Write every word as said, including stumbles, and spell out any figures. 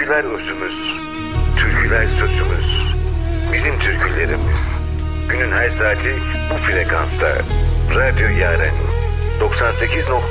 Türküler özümüz, türküler sözümüz, bizim türkülerimiz. Günün her saati bu frekansta. Radyo Yaren doksan sekiz